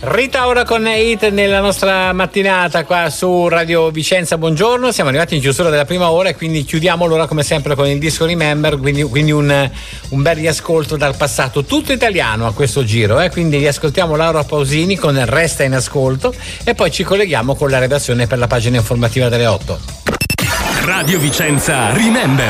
Rita ora con Hit nella nostra mattinata qua su Radio Vicenza. Buongiorno, siamo arrivati in chiusura della prima ora e quindi chiudiamo l'ora come sempre con il disco Remember, quindi un bel riascolto dal passato, tutto italiano a questo giro, quindi riascoltiamo Laura Pausini con Resta in ascolto e poi ci colleghiamo con la redazione per la pagina informativa delle 8. Radio Vicenza Remember.